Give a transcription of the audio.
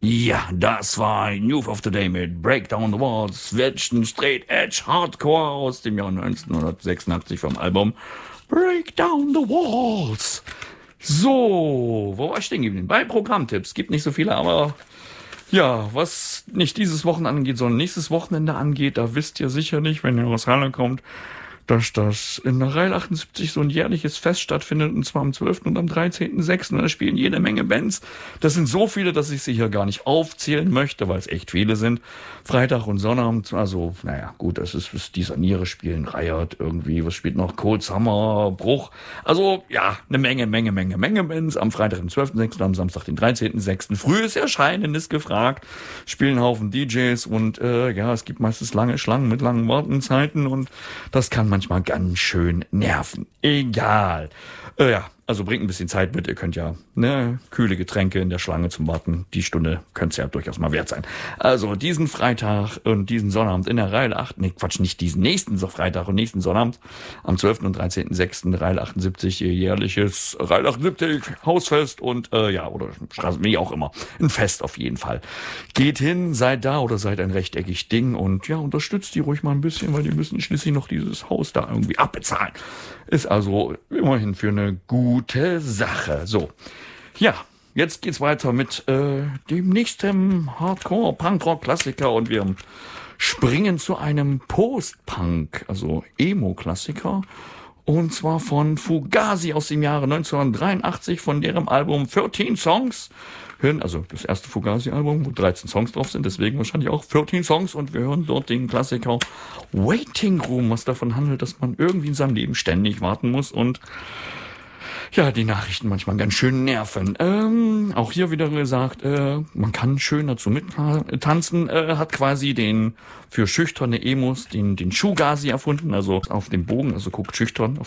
Ja, das war Youth of Today mit Break Down the Walls, Welchen Straight Edge Hardcore aus dem Jahr 1986 vom Album Break Down the Walls. So, wo war ich stehen geblieben? Bei Programmtipps. Gibt nicht so viele, aber ja, was nicht dieses Wochenende angeht, sondern nächstes Wochenende angeht, da wisst ihr sicher nicht, wenn ihr aus Halle kommt, dass das in der Reihe 78 so ein jährliches Fest stattfindet, und zwar am 12. und am 13.06. Und da spielen jede Menge Bands. Das sind so viele, dass ich sie hier gar nicht aufzählen möchte, weil es echt viele sind. Freitag und Sonnabend, also, naja, gut, das ist die Saniere spielen, Riot irgendwie, was spielt noch? Cold Summer, Bruch. Also, ja, eine Menge Bands. Am Freitag, den 12.06., am Samstag, den 13.06. Frühes Erscheinen ist gefragt. Spielen einen Haufen DJs und, ja, es gibt meistens lange Schlangen mit langen Wartenzeiten und das kann manchmal ganz schön nerven. Egal. Ja, also bringt ein bisschen Zeit mit. Ihr könnt ja kühle Getränke in der Schlange zum Warten. Die Stunde könnte es ja durchaus mal wert sein. Also diesen Freitag und diesen Sonnabend in der Reihe 8, nicht diesen nächsten Freitag und nächsten Sonnabend am 12. und 13.06. Reihe 78, ihr jährliches Reihe 78 Hausfest und ja, oder Straßen, wie auch immer. Ein Fest auf jeden Fall. Geht hin, seid da oder seid ein rechteckig Ding und ja, unterstützt die ruhig mal ein bisschen, weil die müssen schließlich noch dieses Haus da irgendwie abbezahlen. Ist also immerhin für eine gute Sache. So, ja, jetzt geht's weiter mit dem nächsten Hardcore-Punkrock-Klassiker und wir springen zu einem Post-Punk, also Emo-Klassiker. Und zwar von Fugazi aus dem Jahre 1983, von deren Album 13 Songs. Also das erste Fugazi-Album, wo 13 Songs drauf sind, deswegen wahrscheinlich auch 13 Songs. Und wir hören dort den Klassiker Waiting Room, was davon handelt, dass man irgendwie in seinem Leben ständig warten muss und ja, die Nachrichten manchmal ganz schön nerven. Auch hier wieder gesagt, man kann schön dazu mittanzen. Hat quasi den für schüchterne Emos den Shugazi erfunden, also auf dem Bogen, also guckt schüchtern